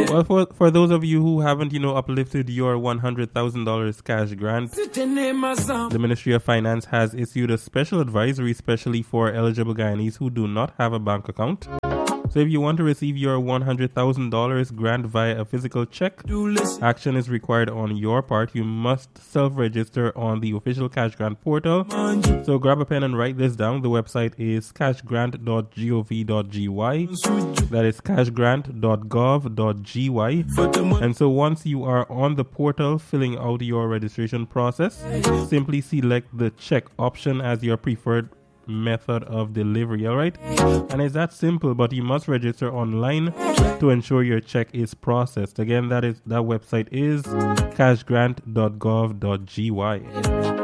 Well, for those of you who haven't, uplifted your $100,000 cash grant, the Ministry of Finance has issued a special advisory specially for eligible Guyanese who do not have a bank account. So if you want to receive your $100,000 grant via a physical check, action is required on your part. You must self-register on the official Cash Grant portal. So grab a pen and write this down. The website is cashgrant.gov.gy. That is cashgrant.gov.gy. And so once you are on the portal filling out your registration process, simply select the check option as your preferred method of delivery. All right, and it's that simple, but you must register online to ensure your check is processed. Again, that website is cashgrant.gov.gy.